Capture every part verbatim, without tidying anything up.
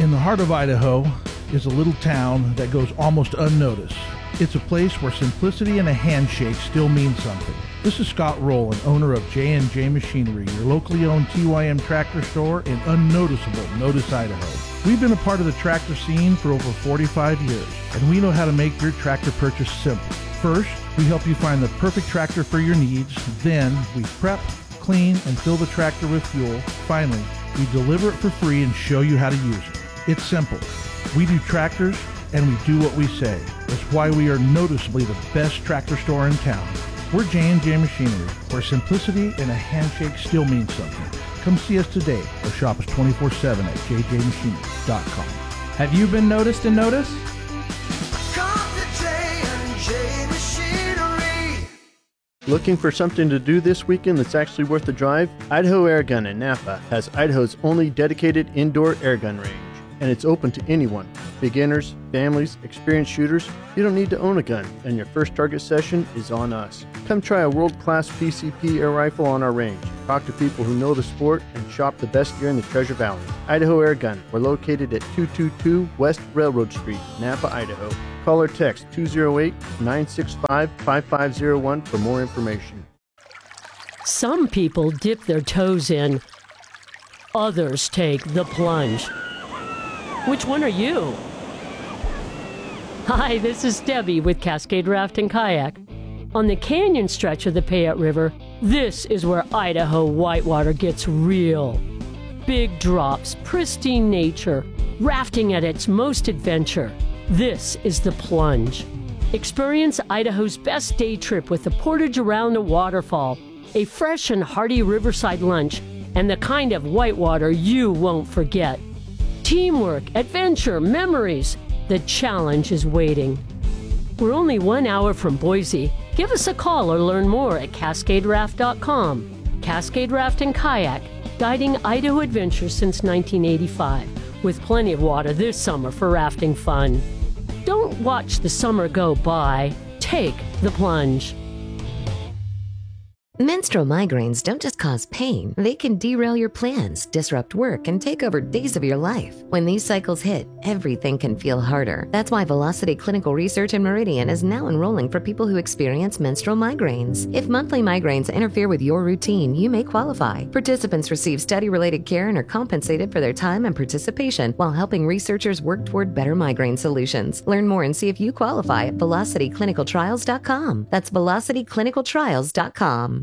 In the heart of Idaho is a little town that goes almost unnoticed. It's a place where simplicity and a handshake still mean something. This is Scott Rowland, owner of J and J Machinery, your locally owned T Y M tractor store in unnoticeable Notice, Idaho. We've been a part of the tractor scene for over forty-five years, and we know how to make your tractor purchase simple. First, we help you find the perfect tractor for your needs. Then, we prep, clean, and fill the tractor with fuel. Finally, we deliver it for free and show you how to use it. It's simple. We do tractors, and we do what we say. That's why we are noticeably the best tractor store in town. We're J and J Machinery, where simplicity and a handshake still means something. Come see us today or shop us twenty-four seven at j j machinery dot com. Have you been noticed and noticed? Come to J and J Machinery. Looking for something to do this weekend that's actually worth the drive? Idaho Airgun in Napa has Idaho's only dedicated indoor airgun range, and it's open to anyone. Beginners, families, experienced shooters, you don't need to own a gun, and your first target session is on us. Come try a world-class P C P air rifle on our range. Talk to people who know the sport and shop the best gear in the Treasure Valley. Idaho Airgun. We're located at two two two West Railroad Street, Napa, Idaho. Call or text two oh eight, nine six five, five five oh one for more information. Some people dip their toes in. Others take the plunge. Which one are you? Hi, this is Debbie with Cascade Raft and Kayak. On the canyon stretch of the Payette River, this is where Idaho whitewater gets real. Big drops, pristine nature, rafting at its most adventure. This is the plunge. Experience Idaho's best day trip with the portage around a waterfall, a fresh and hearty riverside lunch, and the kind of whitewater you won't forget. Teamwork, adventure, memories. The challenge is waiting. We're only one hour from Boise. Give us a call or learn more at cascade raft dot com. Cascade Raft and Kayak, guiding Idaho adventures since nineteen eighty-five, with plenty of water this summer for rafting fun. Don't watch the summer go by. Take the plunge. Menstrual migraines don't just cause pain, they can derail your plans, disrupt work, and take over days of your life. When these cycles hit, everything can feel harder. That's why Velocity Clinical Research in Meridian is now enrolling for people who experience menstrual migraines. If monthly migraines interfere with your routine, you may qualify. Participants receive study-related care and are compensated for their time and participation while helping researchers work toward better migraine solutions. Learn more and see if you qualify at velocity clinical trials dot com. That's velocity clinical trials dot com.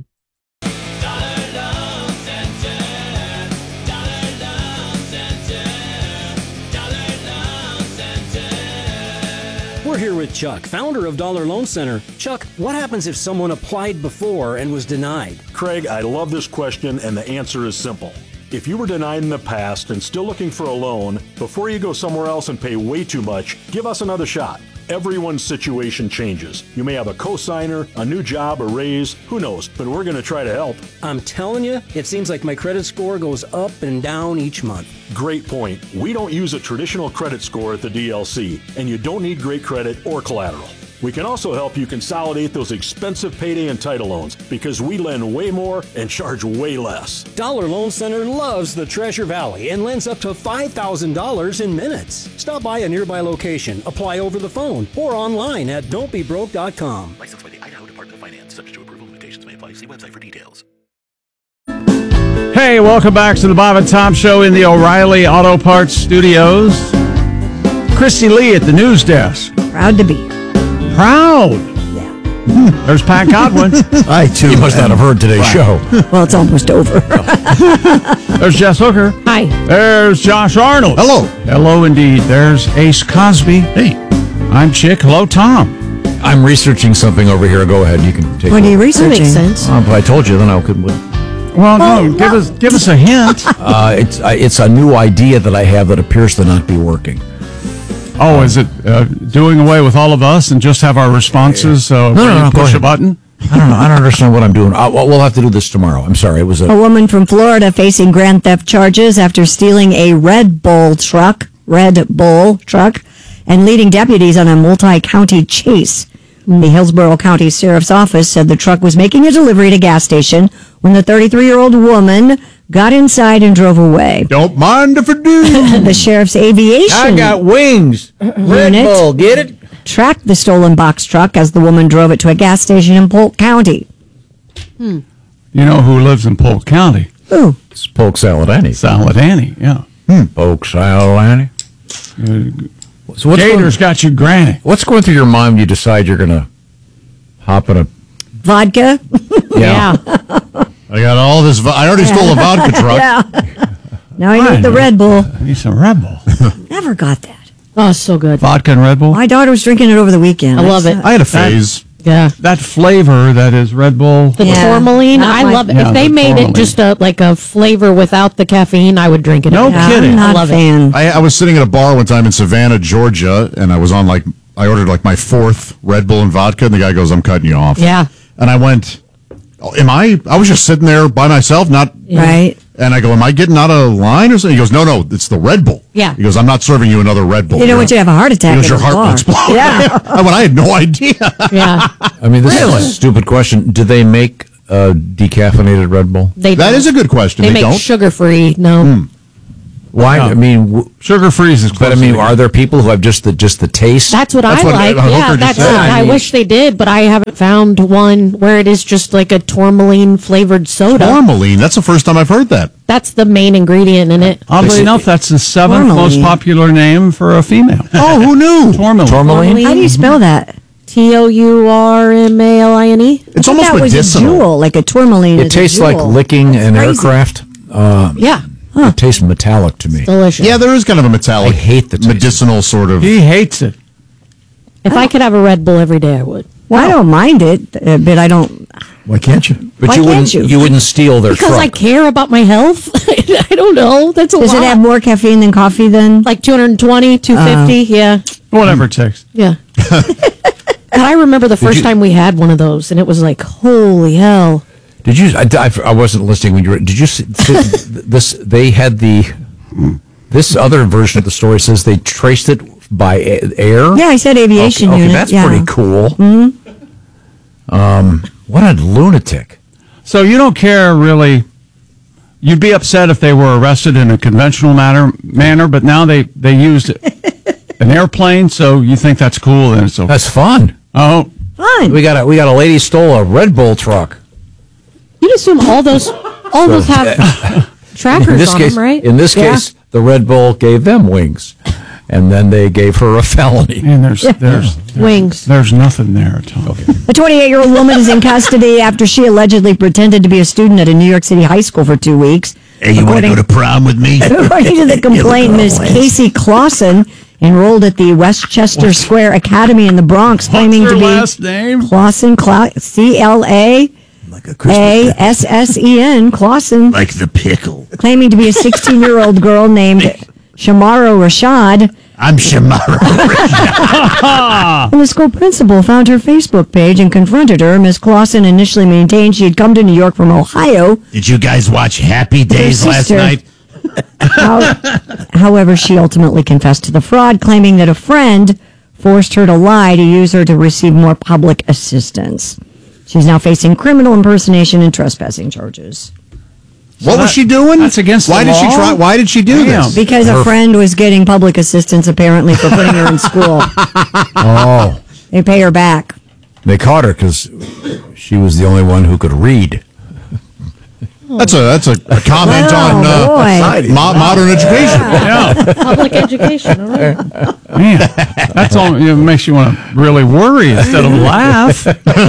We're here with Chuck, founder of Dollar Loan Center. Chuck, what happens if someone applied before and was denied? Craig, I love this question, and the answer is simple. If you were denied in the past and still looking for a loan, before you go somewhere else and pay way too much, give us another shot. Everyone's situation changes. You may have a cosigner, a new job, a raise, who knows, but we're going to try to help. I'm telling you, it seems like my credit score goes up and down each month. Great point. We don't use a traditional credit score at the D L C, and you don't need great credit or collateral. We can also help you consolidate those expensive payday and title loans because we lend way more and charge way less. Dollar Loan Center loves the Treasure Valley and lends up to five thousand dollars in minutes. Stop by a nearby location, apply over the phone, or online at don't be broke dot com. Licensed by the Idaho Department of Finance. Subject to approval. Limitations may apply. See website for details. Hey, welcome back to the Bob and Tom Show in the O'Reilly Auto Parts Studios. Christy Lee at the news desk. Proud to be. Proud. Yeah. There's Pat Godwin. I, too. You must not have heard today's right. show. Well, it's almost over. There's Jess Hooker. Hi. There's Josh Arnold. Hello. Hello, indeed. There's Ace Cosby. Hey. I'm Chick. Hello, Tom. I'm researching something over here. Go ahead. You can take What it. are you researching? That makes sense. Uh, if I told you, then I could. Well, no, oh, give no. us give us a hint. uh, it's uh, it's a new idea that I have that appears to not be working. Oh, is it uh, doing away with all of us and just have our responses uh, no, when no, you no, push a button? I don't know. I don't understand what I'm doing. Uh, we'll have to do this tomorrow. I'm sorry. It was a... a woman from Florida facing grand theft charges after stealing a Red Bull truck, Red Bull truck, and leading deputies on a multi-county chase. The Hillsborough County Sheriff's Office said the truck was making a delivery at a gas station when the thirty-three-year-old woman got inside and drove away. Don't mind if I do. The sheriff's aviation I got wings. Red unit Bull, get it? tracked the stolen box truck as the woman drove it to a gas station in Polk County. You know who lives in Polk County? Ooh. It's Polk Saladani. Saladani, yeah. Hmm. Polk Saladani. So what's Gator's going, got you granny. what's going through your mind when you decide you're going to hop in a... Vodka? Yeah. I got all this. vo- I already stole a vodka truck. Yeah. Now I need the Red Bull. I need some Red Bull. Never got that. Oh, so good. Vodka and Red Bull? My daughter was drinking it over the weekend. I love it. I had a phase. Yeah. That flavor that is Red Bull. The Yeah. tourmaline, Not I my- love it. Yeah, if they the made tourmaline. it just a like a flavor without the caffeine, I would drink it. No again. kidding. I'm I not love a it. fan. I, I was sitting at a bar one time in Savannah, Georgia, and I was on like I ordered like my fourth Red Bull and vodka, and the guy goes, "I'm cutting you off." Yeah. And I went, oh, "Am I?" I was just sitting there by myself, not Right? And I go, "Am I getting out of line or something?" He goes, "No, no, it's the Red Bull." Yeah. He goes, "I'm not serving you another Red Bull." You know what? You have a heart attack. He goes, at "Your the heart bar. will explode." Yeah. I went, "I had no idea." Yeah. I mean, this is a stupid question. Do they make a decaffeinated Red Bull? They That don't. is a good question. They, They make don't? sugar free. No. Why? No. I mean, w- Sugar freeze is but I close mean, to are there people who have just the just the taste? That's what That's I what, uh, like. Hooker Yeah, just that's said. it. I I mean- wish they did, but I haven't found one where it is just like a tourmaline flavored soda. Tourmaline. That's the first time I've heard that. That's the main ingredient in it. Oddly enough, that's the seventh most Tourmaline. popular name for a female. Oh, who knew? Tourmaline. Tourmaline? How do you spell that? T O U R M A L I N E. It's I almost thought that was a medicinal. jewel, like a tourmaline. It is a tastes like jewel. licking That's an crazy. aircraft. Uh, Yeah. It tastes metallic to me. Delicious. Yeah, there is kind of a metallic, I hate the taste. medicinal sort of. He hates it. If I could have a Red Bull every day, I would. Well, I don't mind it, uh, but I don't. Why can't you? But Why you can't wouldn't. you? wouldn't steal their Because I truck. care about my health. I don't know. That's a Does lot. it have more caffeine than coffee then? like two hundred twenty, two fifty? Yeah. Whatever it takes. Yeah. And I remember the first you- time we had one of those, and it was like, holy hell. Did you? I, I, I wasn't listening when you were. Did you see this? They had the. This other version of the story says they traced it by a- air. Yeah, I said aviation Okay, okay, unit. that's yeah. pretty cool. Mm-hmm. Um, what a lunatic! So you don't care really. You'd be upset if they were arrested in a conventional manner, manner, but now they, they used an airplane, so you think that's cool, and it's okay. That's fun. Oh, Fun. We got a we got a lady stole a Red Bull truck. You'd assume all those all those have trackers In this on case, them, right? in this Yeah. case, the Red Bull gave them wings, and then they gave her a felony. man, there's there's there's, Wings. there's nothing there, Tom. A twenty-eight-year-old woman is in custody after she allegedly pretended to be a student at a New York City high school for two weeks. Hey, you want to go to prom with me? According to the complaint, Miss Casey Clausen enrolled at the Westchester Square Academy in the Bronx, claiming What's to her be last name? Clausen, Cla- C L A Like a A S S E N, Clausen, like the pickle. claiming to be a sixteen-year-old girl named Shamara Rashad. I'm Shamara. When the school principal found her Facebook page and confronted her, Miss Clausen initially maintained she had come to New York from Ohio. Did you guys watch Happy Days last sister. night? How- however, she ultimately confessed to the fraud, claiming that a friend forced her to lie to use her to receive more public assistance. She's now facing criminal impersonation and trespassing charges. What was that- she doing? that's against the Why did she law? try? Why did she do Damn. this? Because a friend was getting public assistance, apparently, for putting her in school. Oh, They pay her back. they caught her because she was the only one who could read. That's a that's a, a comment Oh, on uh, boy. mo- modern education. Yeah, Public education. All right. man, that's all. It makes you want to really worry instead of laugh.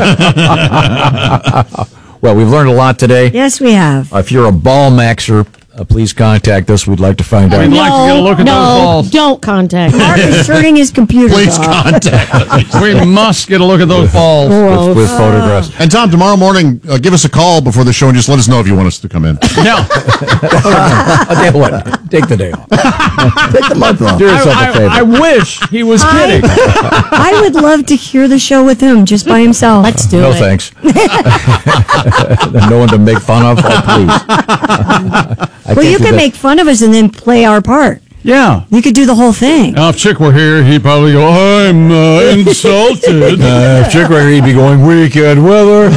Well, we've learned a lot today. Yes, we have. Uh, if you're a ball maxer, uh, please contact us. We'd like to find out. We'd like to get a look at no, those balls. don't contact me. Mark is turning his computer Please off. contact us. We must get a look at those balls. with, with photographs. And Tom, tomorrow morning, uh, give us a call before the show and just let us know if you want us to come in. Yeah, I'll tell you what, take the day off. Take the month off. Do yourself I, a favor. I, I wish he was kidding. I would love to hear the show with him just by himself. Let's do no it. thanks. No one to make fun of. Oh, please. I Well, can't you do can that. make fun of us and then play our part. Yeah. You could do the whole thing. Now, if Chick were here, he'd probably go, I'm uh, insulted. Uh, if Chick were here, he'd be going, weekend weather.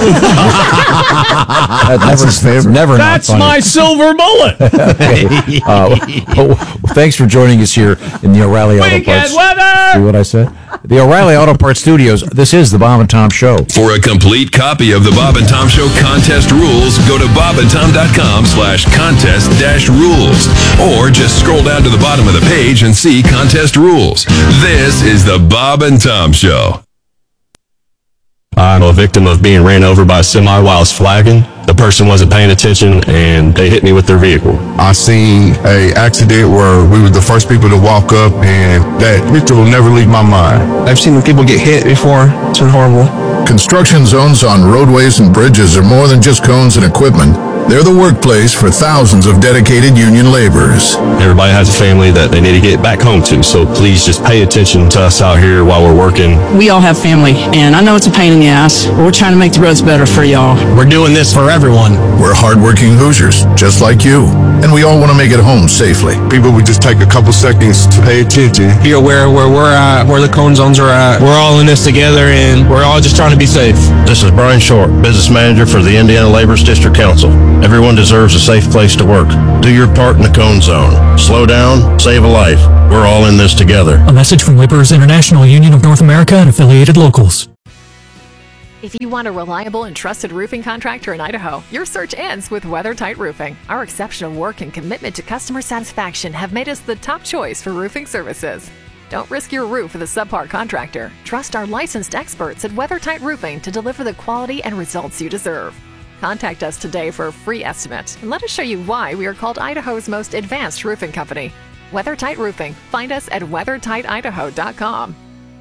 that, That's his favorite. Never That's not funny. my silver bullet. Okay. uh, well, thanks for joining us here in the O'Reilly Auto Weekend Parts. weather! See what I said? The O'Reilly Auto Parts Studios. This is the Bob and Tom Show. For a complete copy of the Bob and Tom Show contest rules, go to bobandtom.com slash contest dash rules. Or just scroll down to the bottom of the page and see contest rules. This is the Bob and Tom Show. I'm a victim of being ran over by a semi while I was flagging. The person wasn't paying attention and they hit me with their vehicle. I seen a accident where we were the first people to walk up, and that picture will never leave my mind. I've seen people get hit before. It's been horrible. Construction zones on roadways and bridges are more than just cones and equipment. They're the workplace for thousands of dedicated union laborers. Everybody has a family that they need to get back home to, so please just pay attention to us out here while we're working. We all have family, and I know it's a pain in the ass, but we're trying to make the roads better for y'all. We're doing this for everyone. We're hardworking Hoosiers, just like you, and we all want to make it home safely. People would just take a couple seconds to pay attention. Be aware where we're at, where the cone zones are at. We're all in this together, and we're all just trying to be safe. This is Brian Short, Business Manager for the Indiana Laborers District Council. Everyone deserves a safe place to work. Do your part in the cone zone. Slow down, save a life. We're all in this together. A message from Laborers International Union of North America and affiliated locals. If you want a reliable and trusted roofing contractor in Idaho, your search ends with WeatherTight Roofing. Our exceptional work and commitment to customer satisfaction have made us the top choice for roofing services. Don't risk your roof with a subpar contractor. Trust our licensed experts at WeatherTight Roofing to deliver the quality and results you deserve. Contact us today for a free estimate and let us show you why we are called Idaho's most advanced roofing company. WeatherTight Roofing. Find us at weather tight idaho dot com.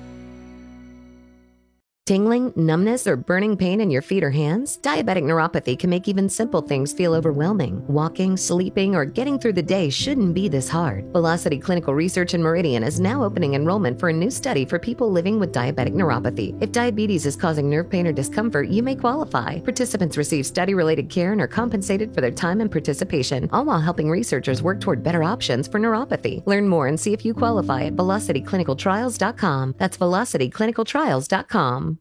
Tingling, numbness, or burning pain in your feet or hands? Diabetic neuropathy can make even simple things feel overwhelming. Walking, sleeping, or getting through the day shouldn't be this hard. Velocity Clinical Research in Meridian is now opening enrollment for a new study for people living with diabetic neuropathy. If diabetes is causing nerve pain or discomfort, you may qualify. Participants receive study-related care and are compensated for their time and participation, all while helping researchers work toward better options for neuropathy. Learn more and see if you qualify at velocity clinical trials dot com. That's velocity clinical trials dot com.